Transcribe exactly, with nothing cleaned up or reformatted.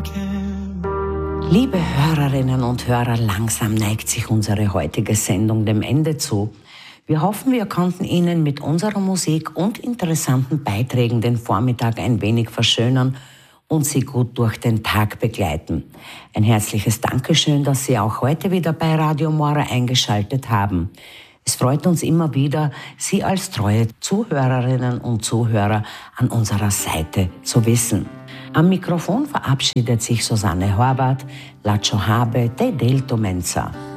Liebe Hörerinnen und Hörer, langsam neigt sich unsere heutige Sendung dem Ende zu. Wir hoffen, wir konnten Ihnen mit unserer Musik und interessanten Beiträgen den Vormittag ein wenig verschönern und Sie gut durch den Tag begleiten. Ein herzliches Dankeschön, dass Sie auch heute wieder bei Radio Mora eingeschaltet haben. Es freut uns immer wieder, Sie als treue Zuhörerinnen und Zuhörer an unserer Seite zu wissen. Am Mikrofon verabschiedet sich Susanne Horvath, Lacio Habe, Te Delto Mensa.